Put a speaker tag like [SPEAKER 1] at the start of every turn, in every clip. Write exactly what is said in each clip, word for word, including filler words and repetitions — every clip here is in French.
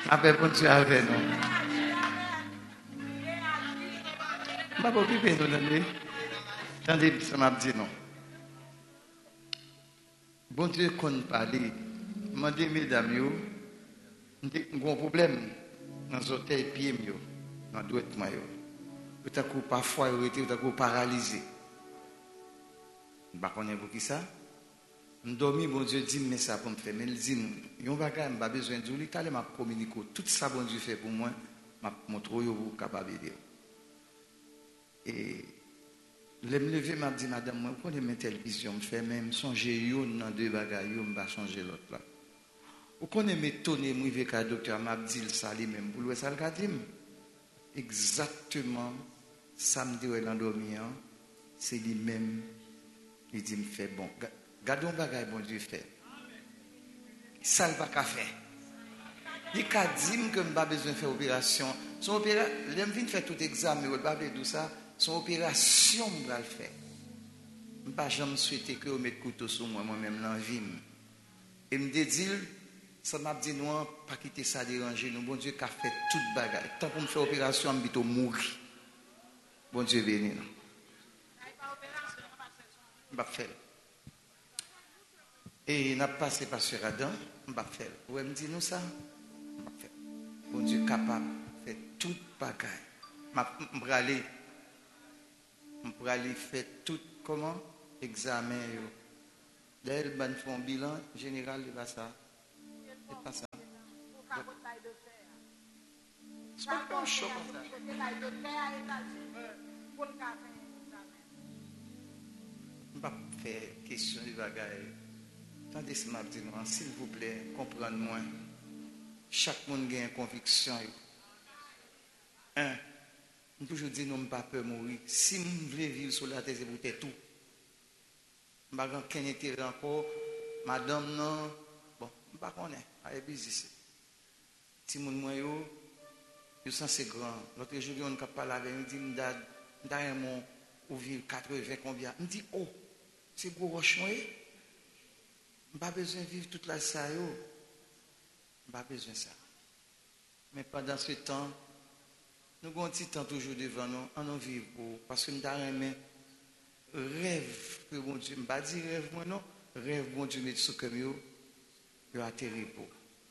[SPEAKER 1] Après, bon Dieu avec nous. Je ne vais pas occuper nous, attendez. Attendez, ça m'a dit non. Bon Dieu, qu'on parle, je me dis, mesdames, nous avons un problème dans les hôtels pieds, dans les doigts. Vous avez parfois été paralysé. Je ne sais pas pour qui ça. Je dormi, bon Dieu dit, mais ça pour me faire. Mais il dit, il n'y a pas besoin de lui, car il m'a communiqué. Tout ça, bon Dieu fait pour moi, je montre que vous êtes capable de dire. Et je me lever, je dit, madame, moi, quand je mets télévision, je fais même songer dans deux bagages, je vais changer l'autre là. Ou quand je m'étonne, moi, avec le docteur, m'a dit ça lui-même, pour le ça le dit exactement, samedi, il endormi, c'est lui-même, il dit, me fait bon. Gardons le bagage, bon Dieu fait. Ça ne va pas faire. Il a dit que je n'ai pas besoin de faire opération. Son opération, je viens faire tout examen, je ne vais pas faire tout ça. Son opération, je vais le faire. Je ne vais pas jamais souhaiter que je mette couteau sur moi, moi-même, dans la vie. Et je me dis, ça m'a dit, non, pas quitter ça déranger. Nous, bon Dieu, qui a fait toute bagarre. Tant qu'on me fait opération, je vais mourir. Bon Dieu béni. Je vais faire. Et il n'a pas passé par sur Adam, je vais faire. Vous me dites nous ça? Je vais faire. Bon Dieu capable de faire toute bagaille. Je vais aller. Je vais aller faire tout comment? Examen. Là, il va faire un bilan général de ça. C'est pas ça. C'est pas un choc comme ça. Je vais faire question de bagaille. Tandis que je dis, s'il vous plaît, comprenez-moi. Chaque monde a une conviction. Un, je toujours dis, non, je ne pas peur de mourir. Si je veux vivre sur la terre, c'est pour tout. Je ne vais pas qu'un intérêt encore. Madame, non. Bon, je ne vais pas connaître. Elle est busy. Si mon moyen, je sens c'est grand. L'autre jour, on a parlé avec lui, il me dit, je vais vivre quatre-vingts combien. Il me dit, oh, c'est gros rochon. Je n'ai pas besoin de vivre toute la salle. Je n'ai pas besoin de ça. Mais pendant ce temps, nous avons un petit temps toujours devant nous, on en vit pour. Parce que nous avons un rêve que bon Dieu, je ne vais pas dire rêve moi non, rêve bon Dieu, mais ce que nous avons atterri pour.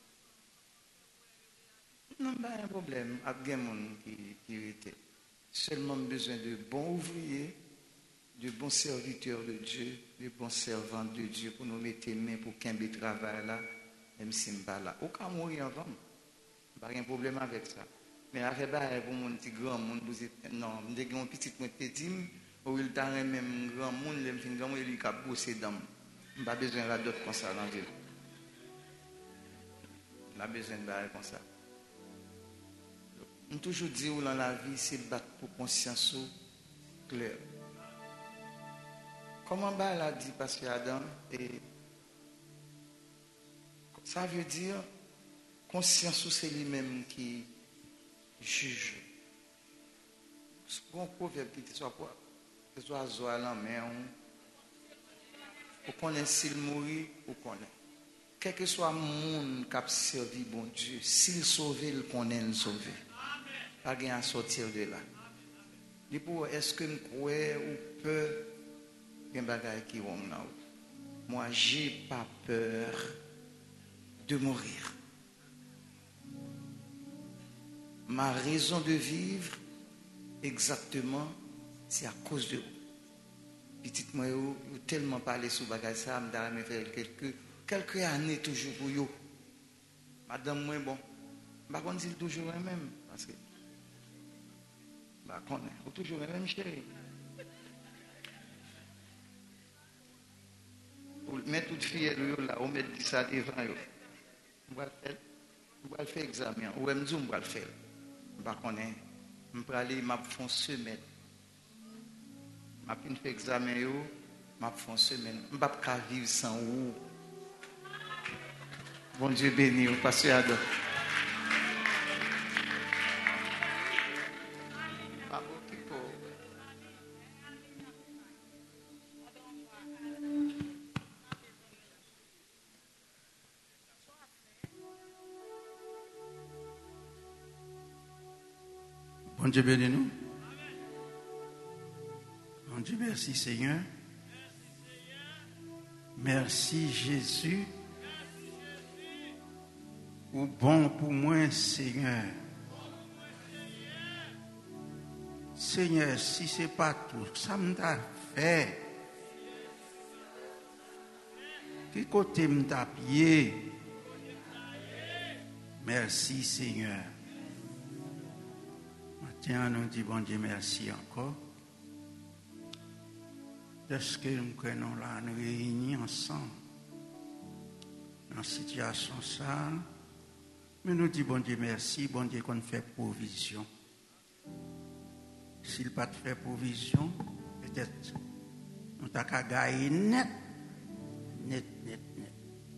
[SPEAKER 1] Non, pas un problème, il y a des gens qui étaient. Seulement besoin de bons ouvriers, de bons serviteurs de Dieu, de bons servants de Dieu pour nous mettre les mains pour qu'un peu travail là, même si je ne suis pas là. Aucun mourir avant. Pas de problème avec ça. Mais avec ça, pour mon petit grand monde, non, je suis un petit petit où il t'a même grand monde, il fin grand monde, il a bossé dans. Je n'ai pas besoin d'autres comme ça dans la vie. Je n'ai pas besoin de comme ça. On toujours dit que dans la vie, c'est battre pour conscience claire. Comment bah l'a dit parce que Adam et ça veut dire conscience c'est lui-même qui juge. Bon proverbe qui soit quoi? Que soit zoa la mer, ou qu'on est s'il mourit ou qu'on est. Quel que soit le monde qui a servi bon Dieu, s'il sauve, il connaît le sauver. Pas rien à sortir de là. Est-ce que je crois ou peur qu'il y a des bagages qui vont là? Moi, je n'ai pas peur de mourir. Ma raison de vivre, exactement, c'est à cause de vous. Petite moi, vous tellement parlé sur bagage ça, me faire quelques quelques années toujours pour vous. Madame moi bon, pas qu'on dit toujours la même parce que bah connaît, ou toujours la même chérie. Pour mettre toute fille là, on met ça devant yo. On va faire on va faire examen, ou même on va le faire. Pas connaît, on peut aller m'a font semaine. Je vais faire examen, je vais faire une semaine. Je ne peux pas vivre sans vous. Bon Dieu béni, pasteur Adam.
[SPEAKER 2] Bon Dieu bénis nous. Bon Dieu, merci Seigneur. Merci Jésus. Ou bon pour moi Seigneur. Seigneur, si ce n'est pas tout, ça m'a fait. Qui côté m'a pied? Merci Seigneur. Maintenant, nous disons bon Dieu merci encore. De ce que nous prenons là, nous réunis ensemble. Dans cette situation, ça. Mais nous disons bon Dieu merci, bon Dieu qu'on fait provision. S'il pas fait provision, peut-être nous t'avons gagné net, net, net, net.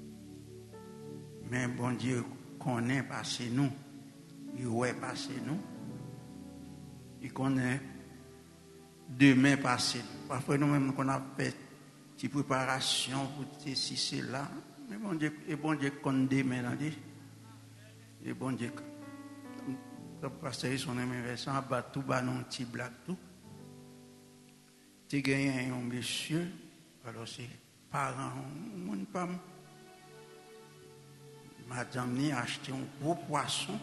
[SPEAKER 2] Mais bon Dieu connaît passé nous, il ouais passé nous, il connaît demain passé. Parfois nous-mêmes qu'on a fait une préparation pour si c'est là, mais bon Dieu, et bon Dieu connaît demain, là dit, et bon Dieu. Comme pasteur, son ami Vincent, a battu tout, bas non petit blague tout. Tu gagnes un monsieur, alors c'est parent, mon femme. Madame a acheté un gros poisson.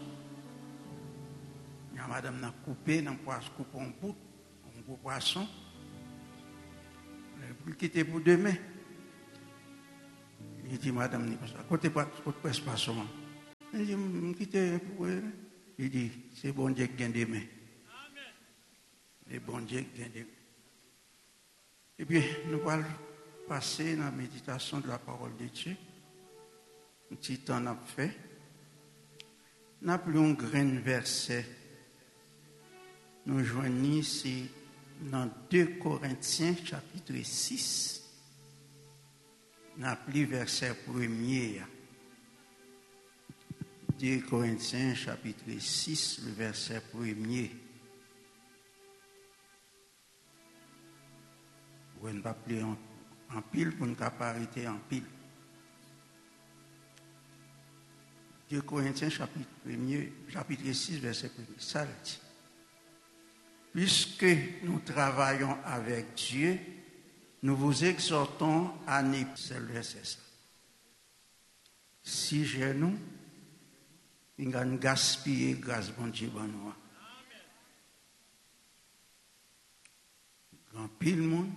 [SPEAKER 2] Madame a coupé, dans poisson, coupé un bout, un gros poisson. Pour le quitter pour demain. Il dit, madame, à côté de ce poisson. Il dit, je vais quitter pour. Il dit, c'est bon Dieu qui gagne demain. C'est bon Dieu qui gagne demain. Et puis, nous allons passer dans la méditation de la parole de Dieu. Un petit temps n'a fait. Nous avons un grand verset. Nous joignons ici dans deux Corinthiens chapitre six. Nous avons le verset premier. deux Corinthiens chapitre six, le verset premier. Vous ne pas appeler en, en pile pour ne pas arrêter en pile. deux Corinthiens chapitre premier, chapitre six, verset premier. Ça le dit. Puisque nous travaillons avec Dieu, nous vous exhortons à ne c'est le verset ça. Si j'ai nous, il va nous gaspiller grâce bon Dieu bon nous. Grand pile monde,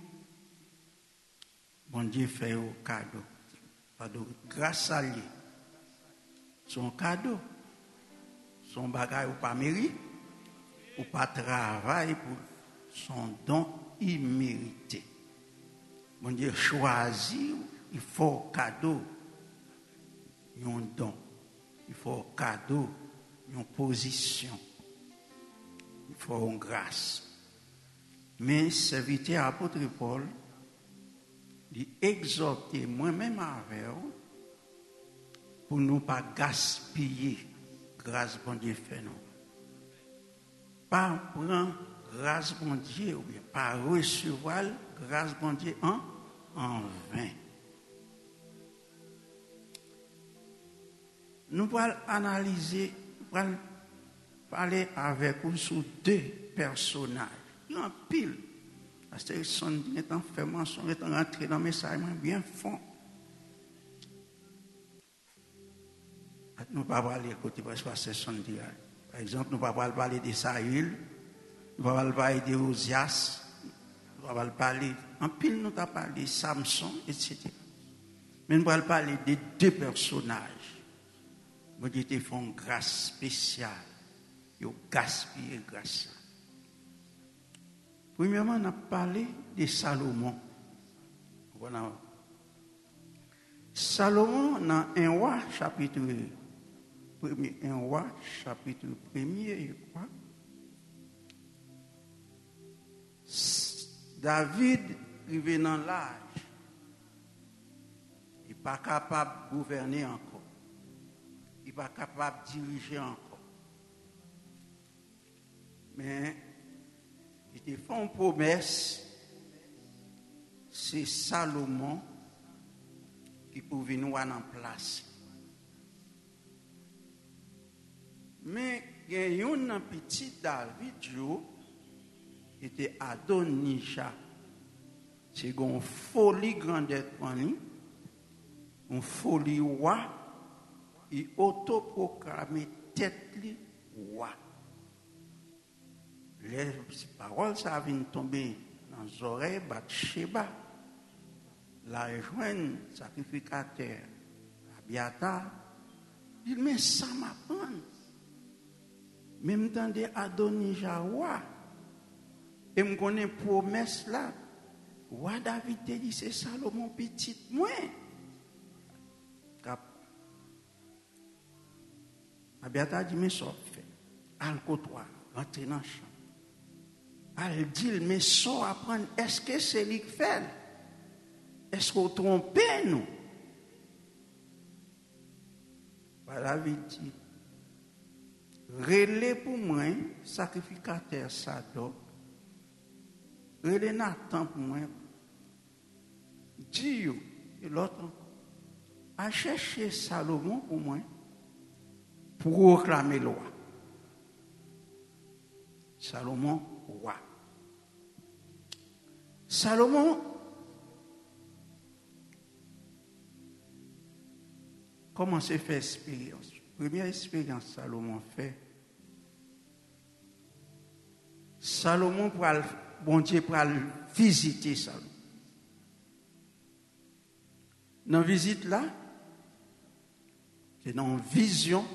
[SPEAKER 2] bon Dieu fait au cadeau. Pardon, grâce à lui, son cadeau, son bagage ou pas mérite, ou pas travail pour son don immérité. Bon Dieu choisit, il faut cadeau, un don. Il faut un cadeau, une position. Il faut une grâce. Mais serviteur apôtre Paul, il exhorte moi-même avec vous pour ne pas gaspiller grâce bon Dieu fait nous. Pas prendre grâce bon Dieu ou bien pas recevoir grâce bon Dieu en, en vain. Nous allons analyser, nous allons parler avec vous sur deux personnages. Il y a un pile. Parce que son est en fait mention, est en rentré dans le message bien fond. Nous ne pouvons pas parler côté parce que c'est son diable. Par exemple, nous ne pouvons pas parler de Saül, nous ne pouvons pas parler de Osias, nous ne pouvons pas parler. En pile, nous avons parlé de Samson, et cetera. Mais nous allons parler de deux personnages. Vous dites qu'ils font grâce spéciale. Ils ont gaspillé grâce. Premièrement, on a parlé de Salomon. Voilà. Salomon, dans un roi, chapitre premier, un roi, chapitre premier, je crois. David, arrivé dans l'âge, il n'est pas capable de gouverner encore. Il n'est pas capable de diriger encore. Mais il te fait une promesse, c'est Salomon qui peut venir en place. Mais il y a un petit David qui était Adonija. C'est une folie grandeur pour lui, une folie roi, et autoproclamé tête li roi. Les paroles ça viennent tomber dans les oreilles Bathsheba, la rejoindre sacrificateur Abiatar. Il met ça m'apprend. Même temps de Adonija roi, et me connaît promesse là. Roi David te dit c'est Salomon petit moi. Cap. Abiatar dit mais ça fait. Al côtoie, rentre dans le champ. Al dit mais ça apprendre est-ce que c'est lui qui fait? Est-ce qu'on trompe nous? David dit relais pour moi sacrificateur Sadok. Relais Nathan pour moi. Dieu et l'autre a cherché Salomon pour moi pour proclamer loi. Salomon roi. Salomon comment se fait expérience? Première expérience Salomon fait. Salomon pour bon Dieu pour visiter Salomon. Dans la visite là, c'est dans une vision